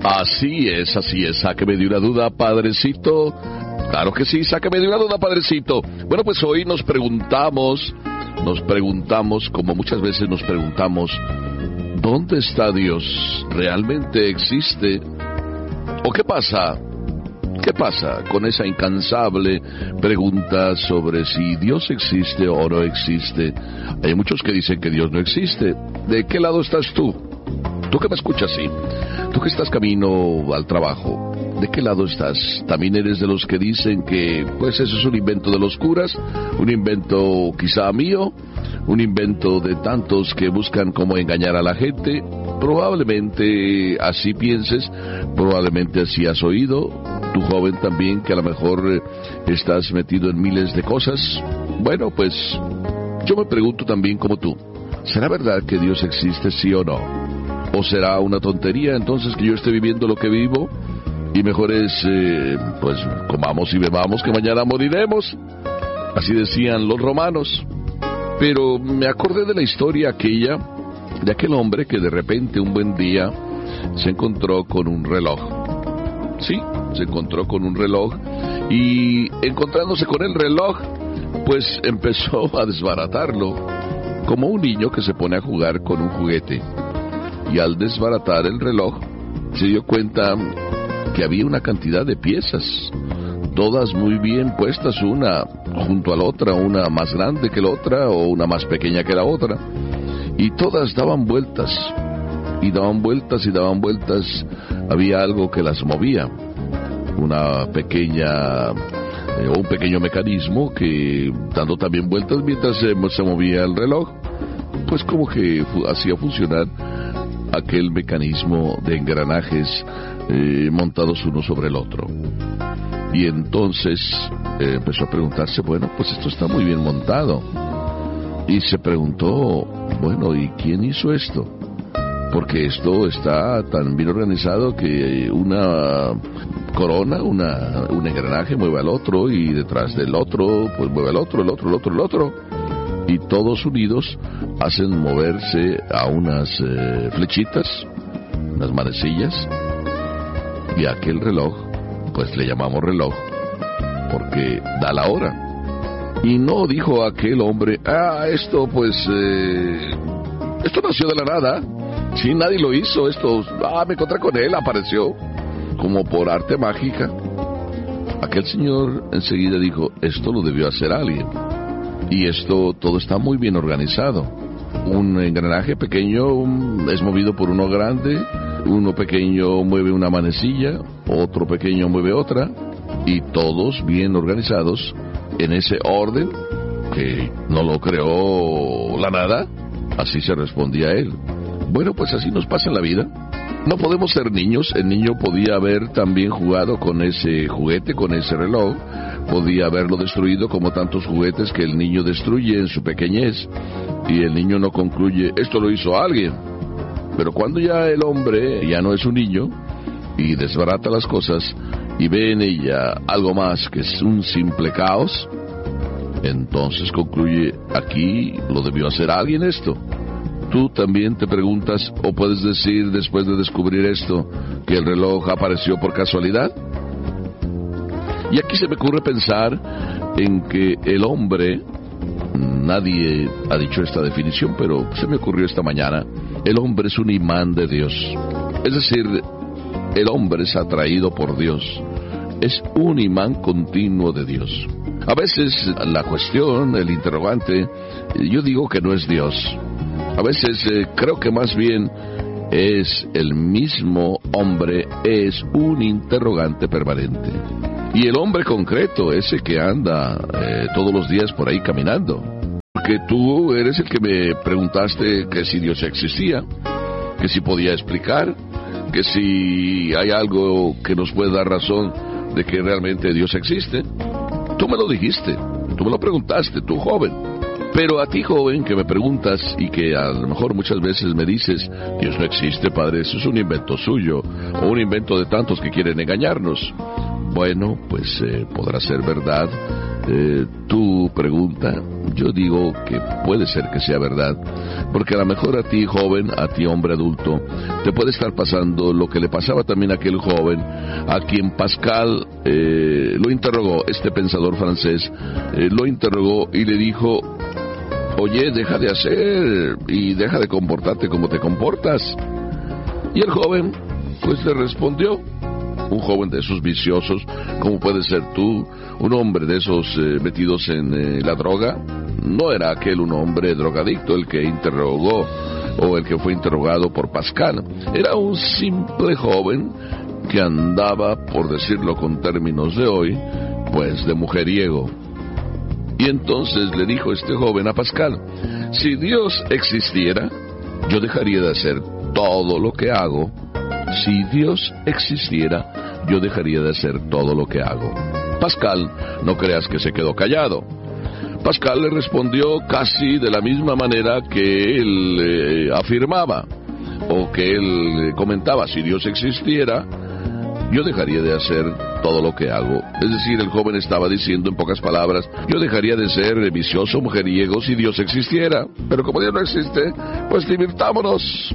Así es, sáqueme de una duda, padrecito. Claro que sí, sáqueme de una duda, padrecito. Bueno, pues hoy nos preguntamos, como muchas veces nos preguntamos, ¿dónde está Dios? ¿Realmente existe? ¿O qué pasa? ¿Qué pasa con esa incansable pregunta sobre si Dios existe o no existe? Hay muchos que dicen que Dios no existe. ¿De qué lado estás tú? Tú que me escuchas, sí. Tú que estás camino al trabajo, ¿de qué lado estás? ¿También eres de los que dicen que, pues, eso es un invento de los curas? ¿Un invento quizá mío? ¿Un invento de tantos que buscan cómo engañar a la gente? Probablemente así pienses, probablemente así has oído. Tú joven también, que a lo mejor estás metido en miles de cosas. Bueno, pues, yo me pregunto también como tú, ¿será verdad que Dios existe, sí o no? ¿O será una tontería entonces que yo esté viviendo lo que vivo? Y mejor es, pues, comamos y bebamos, que mañana moriremos. Así decían los romanos. Pero me acordé de la historia aquella, de aquel hombre que de repente un buen día se encontró con un reloj. Sí, se encontró con un reloj. Y encontrándose con el reloj, pues empezó a desbaratarlo, como un niño que se pone a jugar con un juguete. Y al desbaratar el reloj, se dio cuenta que había una cantidad de piezas, todas muy bien puestas, una junto a la otra, una más grande que la otra o una más pequeña que la otra, y todas daban vueltas, y daban vueltas y daban vueltas. Había algo que las movía, una pequeña o un pequeño mecanismo que dando también vueltas mientras se movía el reloj, pues como que hacía funcionar aquel mecanismo de engranajes montados uno sobre el otro. Y entonces empezó a preguntarse, bueno, pues esto está muy bien montado. Y se preguntó, bueno, ¿y quién hizo esto? Porque esto está tan bien organizado que una corona, un engranaje mueve al otro, y detrás del otro, pues mueve al otro, el otro. Y todos unidos hacen moverse a unas flechitas, unas manecillas, y aquel reloj, pues le llamamos reloj, porque da la hora. Y no dijo aquel hombre, esto pues, esto nació de la nada, sí, nadie lo hizo, esto, me encontré con él, apareció, como por arte mágica. Aquel señor enseguida dijo, esto lo debió hacer alguien. Y esto todo está muy bien organizado. Un engranaje pequeño es movido por uno grande, uno pequeño mueve una manecilla, otro pequeño mueve otra, y todos bien organizados en ese orden que no lo creó la nada. Así se respondía él. Bueno, pues así nos pasa en la vida. No podemos ser niños. El niño podía haber también jugado con ese juguete, con ese reloj. Podía haberlo destruido como tantos juguetes que el niño destruye en su pequeñez. Y el niño no concluye, esto lo hizo alguien. Pero cuando ya el hombre ya no es un niño y desbarata las cosas y ve en ella algo más que es un simple caos, entonces concluye, aquí lo debió hacer alguien esto. Tú también te preguntas, o puedes decir después de descubrir esto, que el reloj apareció por casualidad. Y aquí se me ocurre pensar en que el hombre, nadie ha dicho esta definición, pero se me ocurrió esta mañana, el hombre es un imán de Dios. Es decir, el hombre es atraído por Dios, es un imán continuo de Dios. A veces la cuestión, el interrogante, yo digo que no es Dios. A veces creo que más bien es el mismo hombre, es un interrogante permanente. Y el hombre concreto, ese que anda todos los días por ahí caminando. Porque tú eres el que me preguntaste que si Dios existía, que si podía explicar, que si hay algo que nos puede dar razón de que realmente Dios existe. Tú me lo dijiste, tú me lo preguntaste, tú joven. Pero a ti, joven, que me preguntas y que a lo mejor muchas veces me dices, Dios no existe, padre, eso es un invento suyo, o un invento de tantos que quieren engañarnos. Bueno, pues podrá ser verdad tu pregunta, yo digo que puede ser que sea verdad, porque a lo mejor a ti joven, a ti hombre adulto, te puede estar pasando lo que le pasaba también a aquel joven a quien Pascal lo interrogó, este pensador francés lo interrogó y le dijo: oye, deja de hacer y deja de comportarte como te comportas. Y el joven pues le respondió, un joven de esos viciosos, como puede ser tú, un hombre de esos metidos en la droga. No era aquel un hombre drogadicto el que interrogó o el que fue interrogado por Pascal. Era un simple joven que andaba, por decirlo con términos de hoy, pues de mujeriego. Y entonces le dijo este joven a Pascal: si Dios existiera, yo dejaría de hacer todo lo que hago. Si Dios existiera, yo dejaría de hacer todo lo que hago. Pascal, no creas que se quedó callado. Pascal le respondió casi de la misma manera que él afirmaba, o que él comentaba: si Dios existiera, yo dejaría de hacer todo lo que hago. Es decir, el joven estaba diciendo en pocas palabras: yo dejaría de ser vicioso, mujeriego, si Dios existiera. Pero como Dios no existe, pues divirtámonos.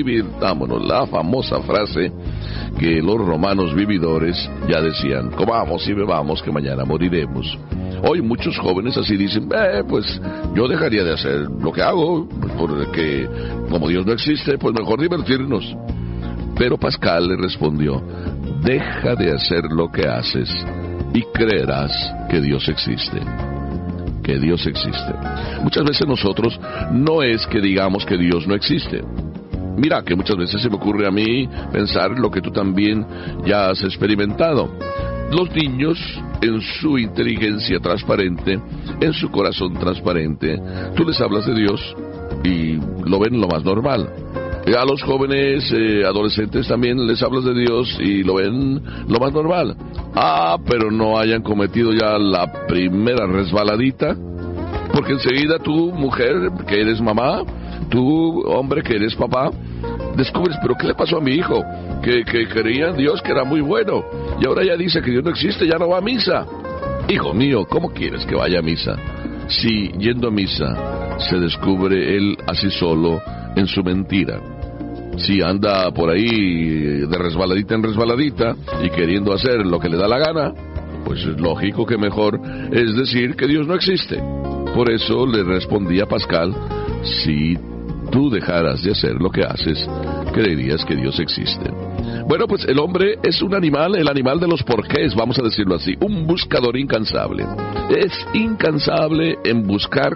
La famosa frase que los romanos vividores ya decían: comamos y bebamos que mañana moriremos. Hoy muchos jóvenes así dicen: pues yo dejaría de hacer lo que hago, porque como Dios no existe, pues mejor divertirnos. Pero Pascal le respondió: deja de hacer lo que haces y creerás que Dios existe. Que Dios existe. Muchas veces nosotros no es que digamos que Dios no existe. Mira que muchas veces se me ocurre a mí pensar lo que tú también ya has experimentado. Los niños, en su inteligencia transparente, en su corazón transparente, tú les hablas de Dios y lo ven lo más normal. A los jóvenes adolescentes también les hablas de Dios y lo ven lo más normal. Pero no hayan cometido ya la primera resbaladita, porque enseguida tú, mujer, que eres mamá, tú, hombre, que eres papá, descubres: pero ¿qué le pasó a mi hijo? Que creía en Dios, que era muy bueno, y ahora ya dice que Dios no existe, ya no va a misa. Hijo mío, ¿cómo quieres que vaya a misa? Si yendo a misa se descubre él así solo en su mentira. Si anda por ahí de resbaladita en resbaladita y queriendo hacer lo que le da la gana, pues es lógico que mejor es decir que Dios no existe. Por eso le respondía Pascal: si tú dejaras de hacer lo que haces, creerías que Dios existe. Bueno, pues el hombre es un animal, el animal de los porqués, vamos a decirlo así, un buscador incansable. Es incansable en buscar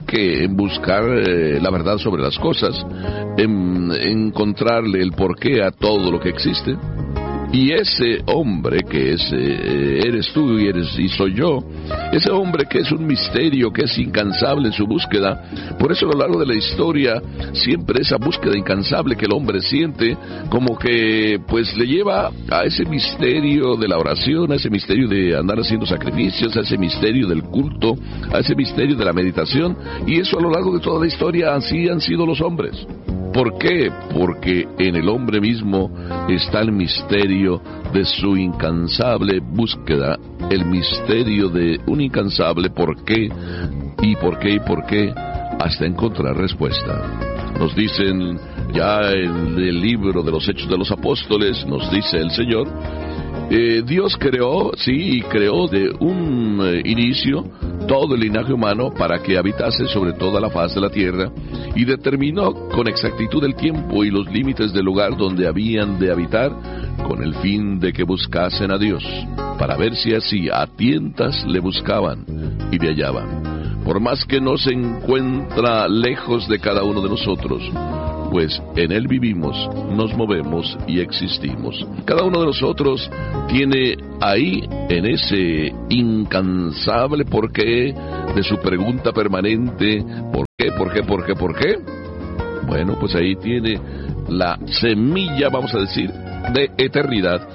la verdad sobre las cosas, en encontrarle el porqué a todo lo que existe. Y ese hombre que eres tú y soy yo, ese hombre que es un misterio, que es incansable en su búsqueda. Por eso a lo largo de la historia, siempre esa búsqueda incansable que el hombre siente, como que pues le lleva a ese misterio de la oración, a ese misterio de andar haciendo sacrificios, a ese misterio del culto, a ese misterio de la meditación. Y eso a lo largo de toda la historia así han sido los hombres. ¿Por qué? Porque en el hombre mismo está el misterio de su incansable búsqueda, el misterio de un incansable por qué, hasta encontrar respuesta. Nos dicen ya en el libro de los Hechos de los Apóstoles, nos dice el Señor, Dios creó de un inicio todo el linaje humano para que habitase sobre toda la faz de la tierra, y determinó con exactitud el tiempo y los límites del lugar donde habían de habitar, con el fin de que buscasen a Dios, para ver si así a tientas le buscaban y le hallaban. Por más que no se encuentra lejos de cada uno de nosotros, pues en Él vivimos, nos movemos y existimos. Cada uno de nosotros tiene ahí, en ese incansable porqué de su pregunta permanente, ¿por qué? Bueno, pues ahí tiene la semilla, vamos a decir, de eternidad,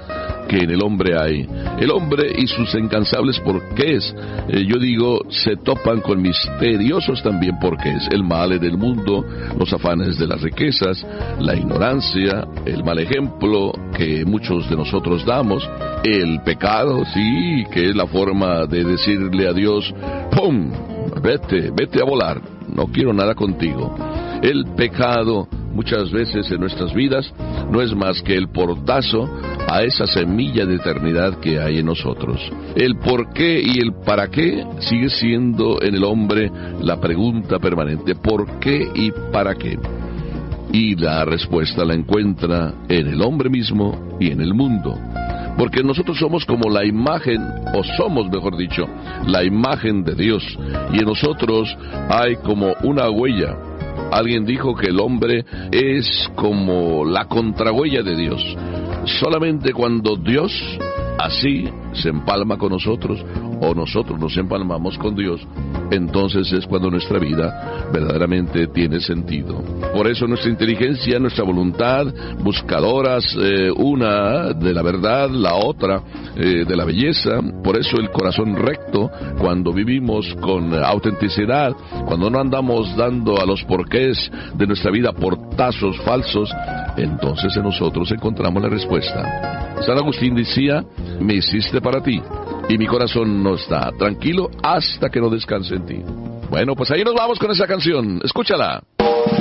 que en el hombre hay. El hombre y sus incansables porqués, yo digo, se topan con misteriosos también porqués. El mal del mundo, los afanes de las riquezas, la ignorancia, el mal ejemplo que muchos de nosotros damos, el pecado, sí, que es la forma de decirle a Dios, ¡pum!, vete a volar, no quiero nada contigo. El pecado muchas veces en nuestras vidas no es más que el portazo a esa semilla de eternidad que hay en nosotros. El por qué y el para qué sigue siendo en el hombre la pregunta permanente. ¿Por qué y para qué? Y la respuesta la encuentra en el hombre mismo y en el mundo. Porque nosotros somos como la imagen, o somos, mejor dicho, la imagen de Dios. Y en nosotros hay como una huella. Alguien dijo que el hombre es como la contrahuella de Dios. Solamente cuando Dios así se empalma con nosotros, o nosotros nos empalmamos con Dios, entonces es cuando nuestra vida verdaderamente tiene sentido. Por eso nuestra inteligencia, nuestra voluntad, buscadoras, una de la verdad, la otra de la belleza. Por eso el corazón recto, cuando vivimos con autenticidad, cuando no andamos dando a los porqués de nuestra vida portazos falsos, entonces en nosotros encontramos la respuesta. San Agustín decía, me hiciste para ti, y mi corazón no está tranquilo hasta que no descanse en ti. Bueno, pues ahí nos vamos con esa canción. Escúchala.